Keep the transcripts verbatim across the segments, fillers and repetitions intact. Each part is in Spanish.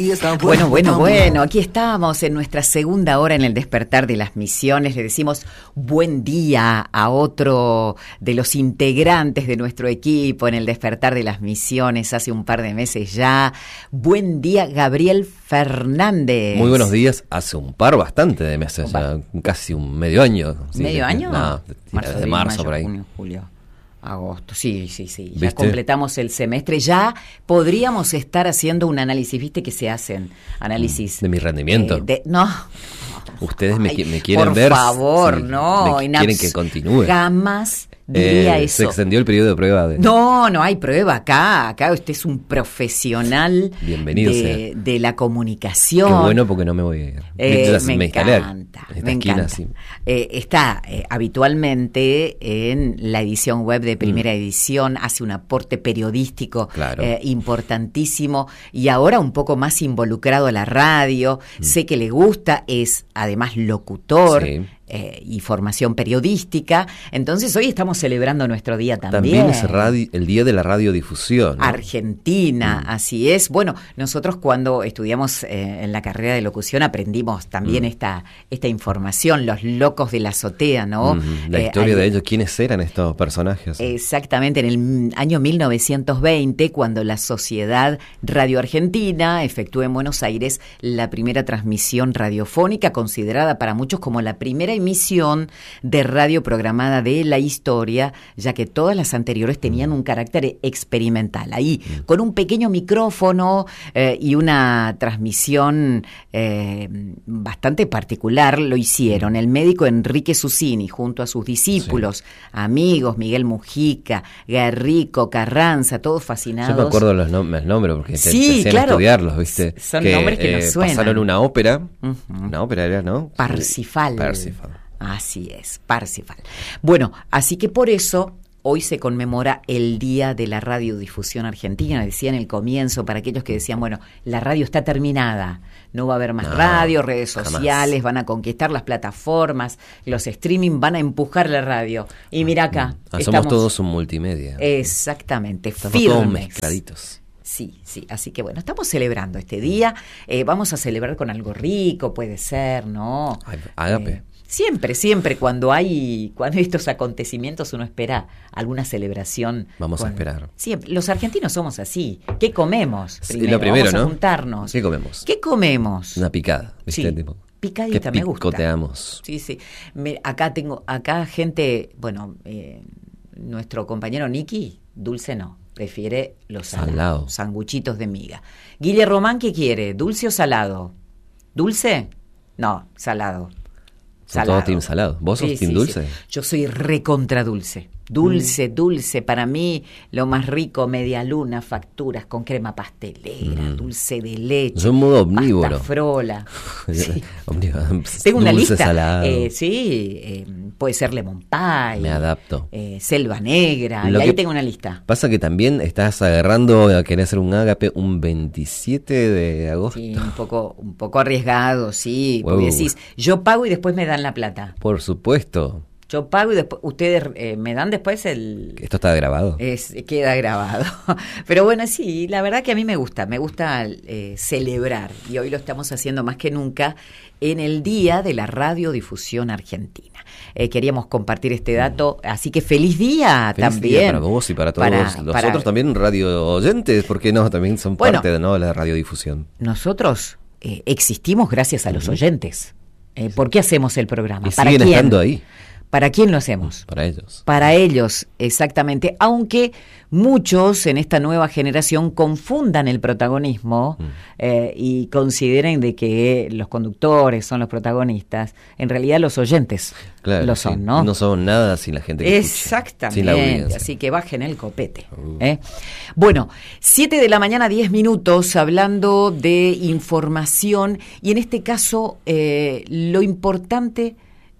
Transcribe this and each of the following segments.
Bueno, bueno, bueno, aquí estamos en nuestra segunda hora en el despertar de las misiones. Le decimos buen día a otro de los integrantes de nuestro equipo en el despertar de las misiones hace un par de meses ya. Buen día, Gabriel Fernández. Muy buenos días, hace un par bastante de meses, ya, casi un medio año. Sí, ¿medio año? No, marzo, de marzo mayo, por ahí. Junio, julio. Agosto, sí, sí, sí. Ya ¿Viste? Completamos el semestre. Ya podríamos estar haciendo un análisis. ¿Viste que se hacen análisis? ¿De mi rendimiento? Eh, de, no. Ustedes me, Ay, me quieren por ver. Por favor, sí, no. me quieren que continúe. Jamás diría eh, eso. Se extendió el periodo de prueba. De... No, no hay prueba acá. Acá usted es un profesional Bienvenido de, de la comunicación. Qué bueno, porque no me voy a ir. Eh, me me instalé encanta, en esta me esquina, encanta. sí. Eh, está eh, habitualmente en la edición web de Primera mm. Edición, hace un aporte periodístico claro. eh, importantísimo y ahora un poco más involucrado a la radio. Mm. Sé que le gusta, es además locutor. Sí. Eh, y formación periodística. Entonces hoy estamos celebrando nuestro día también. También es radio, el día de la radiodifusión, ¿no? Argentina, mm. así es. Bueno, nosotros cuando estudiamos eh, en la carrera de locución aprendimos también mm. esta, esta información, los locos de la azotea, ¿no? Mm. La eh, historia hay, de ellos, ¿quiénes eran estos personajes? Exactamente, en el año mil novecientos veinte, cuando la Sociedad Radio Argentina efectuó en Buenos Aires la primera transmisión radiofónica, considerada para muchos como la primera emisión de radio programada de la historia, ya que todas las anteriores tenían un carácter experimental. Ahí, con un pequeño micrófono eh, y una transmisión eh, bastante particular, lo hicieron el médico Enrique Susini, junto a sus discípulos, sí. amigos, Miguel Mujica, Garrico, Carranza, todos fascinados. Yo me acuerdo los, nom- los nombres, porque te, sí, te claro. estudiarlos, ¿viste? Son que, nombres que eh, nos suenan. Pasaron una ópera, uh-huh. una ópera era, ¿no? Parsifal. Parsifal. Así es, Parsifal. Bueno, así que por eso hoy se conmemora el Día de la Radiodifusión Argentina. Decía en el comienzo, para aquellos que decían, bueno, la radio está terminada, no va a haber más no, radio, redes sociales, jamás. Van a conquistar las plataformas, los streaming van a empujar la radio. Y mira acá. Ah, estamos, somos todos un multimedia. Exactamente, estamos firmes. Todos mezcladitos. Sí, sí, así que bueno, estamos celebrando este día, eh, vamos a celebrar con algo rico, puede ser, ¿no? Ágape. Eh, Siempre, siempre cuando hay cuando hay estos acontecimientos uno espera alguna celebración. Vamos con, a esperar. Siempre. Los argentinos somos así. ¿Qué comemos? Primero, lo primero, vamos a ¿no? juntarnos. ¿Qué comemos? ¿Qué comemos? Una picada, ¿viste? Sí, tipo, picadita, me gusta. Picoteamos. Sí, sí. Me, acá tengo, acá gente, bueno, eh, nuestro compañero Nicky, dulce no. Prefiere los salados, salado. Sanguchitos de miga. Guille Román, ¿qué quiere? ¿Dulce o salado? ¿Dulce? No, salado. Son todos team salado. ¿Vos sos sí, team sí, dulce? Sí. Yo soy recontra dulce. Dulce, mm. dulce. Para mí, lo más rico, media luna, facturas con crema pastelera, mm. dulce de leche. Yo en modo omnívoro. Pasta frola. Sí. Omnívoro. Tengo una dulce, lista. Salado. Eh, sí, eh, puede ser lemon pie. Me adapto. Eh, selva negra. Lo y ahí tengo una lista. Pasa que también estás agarrando a querer hacer un ágape un veintisiete de agosto. Sí, un poco, un poco arriesgado, sí. Wow. Porque decís, yo pago y después me dan la plata. Por supuesto. Yo pago y después ustedes eh, me dan después el... Esto está grabado. Es, queda grabado. Pero bueno, sí, la verdad que a mí me gusta, me gusta eh, celebrar. Y hoy lo estamos haciendo más que nunca en el Día de la Radiodifusión Argentina. Eh, queríamos compartir este dato, así que feliz día feliz también. Día para vos y para todos para, los para... otros también radio oyentes, ¿por qué no? También son bueno, parte de ¿no? la radiodifusión. Nosotros eh, existimos gracias a los uh-huh. oyentes. Eh, ¿Por qué hacemos el programa? Y ¿Para siguen quién? estando ahí. ¿Para quién lo hacemos? Para ellos. Para ellos, exactamente. Aunque muchos en esta nueva generación confundan el protagonismo mm. eh, y consideren de que los conductores son los protagonistas, en realidad los oyentes claro, lo son, sí. ¿no? No son nada sin la gente que exactamente, escucha. Sin la así que bajen el copete. Uh. ¿eh? Bueno, siete de la mañana, diez minutos, hablando de información y en este caso eh, lo importante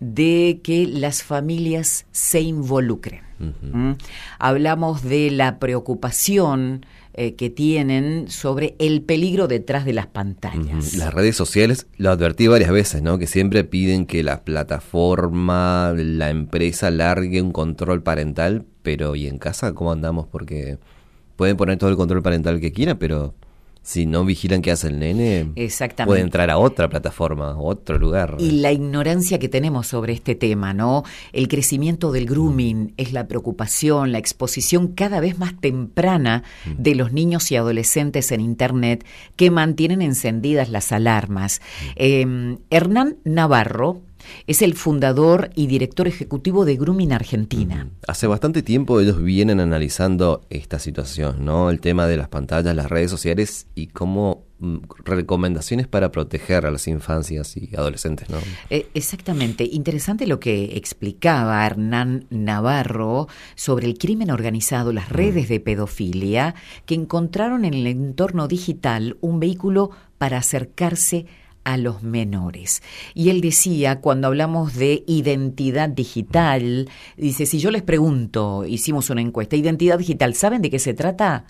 de que las familias se involucren. Uh-huh. ¿Mm? Hablamos de la preocupación eh, que tienen sobre el peligro detrás de las pantallas. Uh-huh. Las redes sociales, lo advertí varias veces, ¿no? Que siempre piden que la plataforma, la empresa largue un control parental, pero ¿y en casa cómo andamos? Porque pueden poner todo el control parental que quieran, pero si no vigilan qué hace el nene, exactamente, puede entrar a otra plataforma, a otro lugar. Y la ignorancia que tenemos sobre este tema, ¿no? El crecimiento del grooming es la preocupación, la exposición cada vez más temprana de los niños y adolescentes en Internet que mantienen encendidas las alarmas. Eh, Hernán Navarro es el fundador y director ejecutivo de Grooming Argentina. Hace bastante tiempo ellos vienen analizando esta situación, ¿no? El tema de las pantallas, las redes sociales y cómo mm, recomendaciones para proteger a las infancias y adolescentes, ¿no? Eh, exactamente. Interesante lo que explicaba Hernán Navarro sobre el crimen organizado, las redes de pedofilia, que encontraron en el entorno digital un vehículo para acercarse a los menores. Y él decía, cuando hablamos de identidad digital, dice, si yo les pregunto, hicimos una encuesta, identidad digital, ¿saben de qué se trata?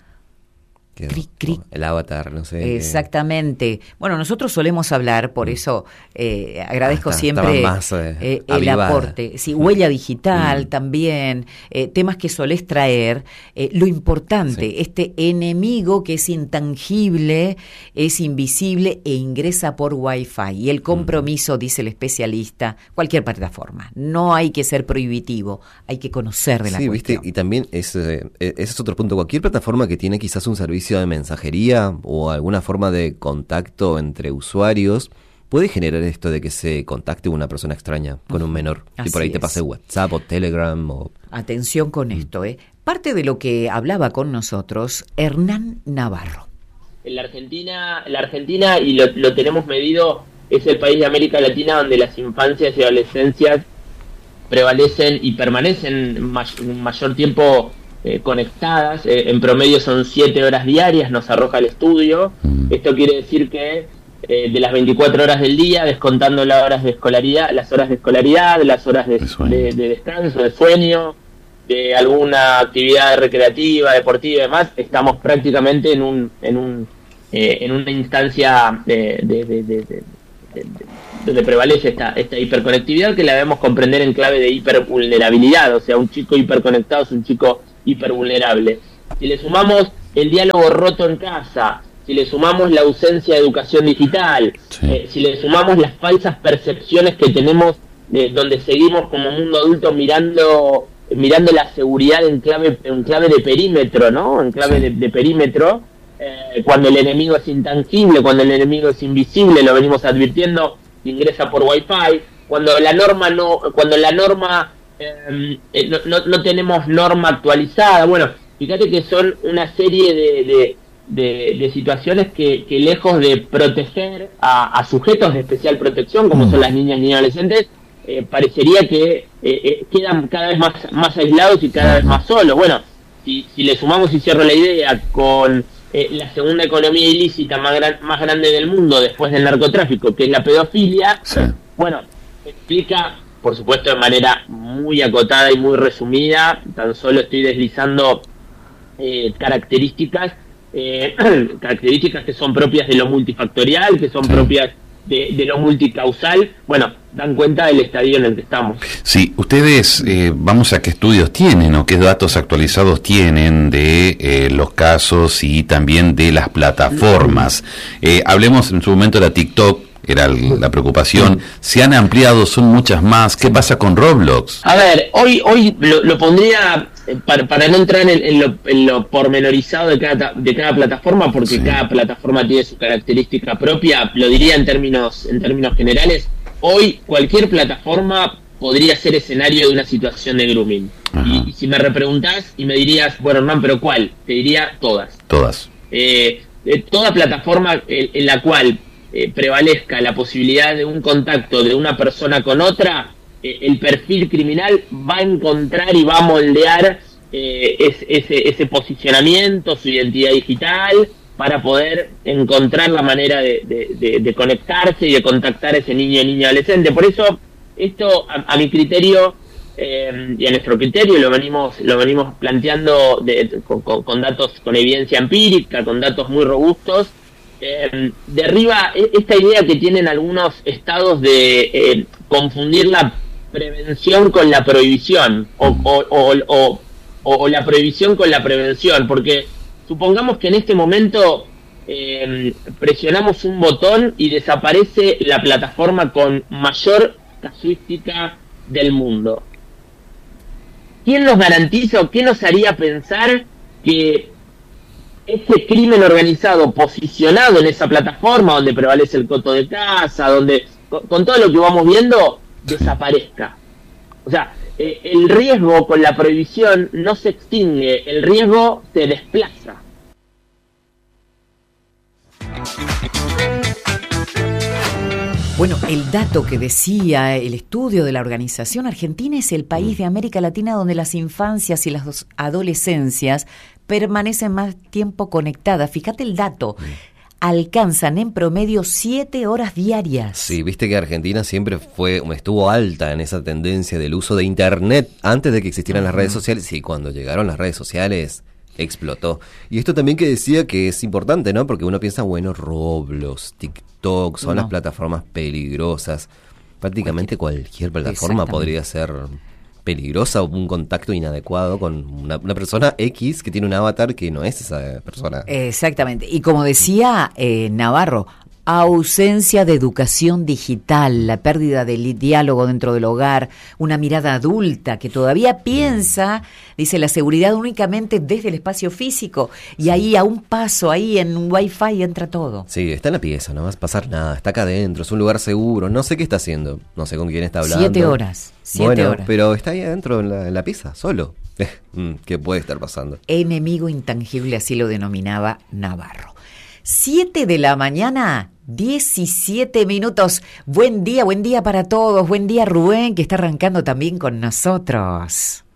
Cric, cric. El avatar, no sé. Exactamente. Bueno, nosotros solemos hablar, por eso eh, agradezco ah, está, siempre más, eh, eh, el aporte. Sí, huella digital mm. también, eh, temas que solés traer. Eh, lo importante, sí. este enemigo que es intangible, es invisible e ingresa por Wi-Fi. Y el compromiso, mm. dice el especialista, cualquier plataforma. No hay que ser prohibitivo, hay que conocer de la sí, cuestión. ¿viste? Y también es, eh, ese es otro punto. Cualquier plataforma que tiene quizás un servicio de mensajería o alguna forma de contacto entre usuarios puede generar esto de que se contacte una persona extraña con un menor. Así y por ahí te es. pase WhatsApp o Telegram o... Atención con esto, ¿eh? Parte de lo que hablaba con nosotros Hernán Navarro. En la Argentina, la Argentina y lo, lo tenemos medido, es el país de América Latina donde las infancias y adolescencias prevalecen y permanecen may- un mayor tiempo Eh, conectadas, eh, en promedio son siete horas diarias, nos arroja el estudio. Esto quiere decir que eh, de las veinticuatro horas del día, descontando las horas de escolaridad, las horas de escolaridad, las horas de, de, de descanso, de sueño, de alguna actividad recreativa, deportiva y demás, estamos prácticamente en un en un eh, en una instancia de, de, de, de, de, de, de donde prevalece esta, esta hiperconectividad, que la debemos comprender en clave de hipervulnerabilidad. O sea, un chico hiperconectado es un chico hipervulnerable. Si le sumamos el diálogo roto en casa, si le sumamos la ausencia de educación digital, sí. eh, si le sumamos las falsas percepciones que tenemos, eh, donde seguimos como mundo adulto mirando mirando la seguridad en clave en clave de perímetro, ¿no? En clave sí. de, de perímetro, eh, cuando el enemigo es intangible, cuando el enemigo es invisible, lo venimos advirtiendo, ingresa por Wi-Fi, cuando la norma no, cuando la norma eh, eh, no, no, no tenemos norma actualizada. Bueno, fíjate que son una serie de, de, de, de situaciones que, que lejos de proteger a, a sujetos de especial protección, como son las niñas y niños adolescentes, eh, parecería que eh, eh, quedan cada vez más, más aislados y cada vez más solos. Bueno, si, si le sumamos, y cierro la idea, con Eh, la segunda economía ilícita más, gran, más grande del mundo después del narcotráfico, que es la pedofilia, sí. bueno, explica, por supuesto de manera muy acotada y muy resumida, tan solo estoy deslizando eh, características, eh, características que son propias de lo multifactorial, que son sí. propias de, de lo multicausal. Bueno, dan cuenta del estadio en el que estamos. Sí, ustedes, eh, vamos a qué estudios tienen o qué datos actualizados tienen de eh, los casos y también de las plataformas. Eh, hablemos en su momento de la TikTok, era la preocupación. Se han ampliado, son muchas más. ¿Qué pasa con Roblox? A ver, hoy hoy lo, lo pondría, eh, para, para no entrar en, en, lo, en lo pormenorizado de cada, de cada plataforma, porque sí. cada plataforma tiene su característica propia, lo diría en términos, en términos generales. Hoy cualquier plataforma podría ser escenario de una situación de grooming. Y, y si me repreguntás y me dirías, bueno, Hernán, ¿pero cuál? Te diría todas. Todas. Eh, eh, toda plataforma en, en la cual eh, prevalezca la posibilidad de un contacto de una persona con otra, eh, el perfil criminal va a encontrar y va a moldear eh, es, ese, ese posicionamiento, su identidad digital, para poder encontrar la manera de, de, de, de conectarse y de contactar a ese niño y niña adolescente. Por eso, esto, a, a mi criterio, eh, y a nuestro criterio, lo venimos lo venimos planteando de, con, con, con datos, con evidencia empírica, con datos muy robustos, eh, derriba esta idea que tienen algunos estados de eh, confundir la prevención con la prohibición, o, o, o, o, o la prohibición con la prevención, porque supongamos que en este momento eh, presionamos un botón y desaparece la plataforma con mayor casuística del mundo. ¿Quién nos garantiza o qué nos haría pensar que este crimen organizado posicionado en esa plataforma donde prevalece el coto de caza, donde con, con todo lo que vamos viendo, desaparezca? O sea, eh, el riesgo con la prohibición no se extingue, el riesgo se desplaza. Bueno, el dato que decía el estudio de la organización, Argentina es el país de América Latina donde las infancias y las adolescencias permanecen más tiempo conectadas. Fíjate el dato, alcanzan en promedio siete horas diarias. Sí, viste que Argentina siempre fue, estuvo alta en esa tendencia del uso de Internet antes de que existieran uh-huh. las redes sociales, y cuando llegaron las redes sociales explotó. Y esto también que decía que es importante, ¿no? Porque uno piensa, bueno, Roblox, TikTok, son no. las plataformas peligrosas. Prácticamente cualquier, cualquier plataforma podría ser peligrosa o un contacto inadecuado con una, una persona X que tiene un avatar que no es esa persona. Exactamente. Y como decía eh, Navarro, ausencia de educación digital, la pérdida del diálogo dentro del hogar, una mirada adulta que todavía piensa, dice, la seguridad únicamente desde el espacio físico, y ahí a un paso, ahí en un wifi entra todo. Sí, está en la pieza, no va a pasar nada, está acá adentro, es un lugar seguro, no sé qué está haciendo, no sé con quién está hablando. Siete horas, siete bueno, horas. Pero está ahí adentro en la, en la pieza, solo. ¿Qué puede estar pasando? Enemigo intangible, así lo denominaba Navarro. Siete de la mañana, diecisiete minutos. Buen día, buen día para todos. Buen día, Rubén, que está arrancando también con nosotros.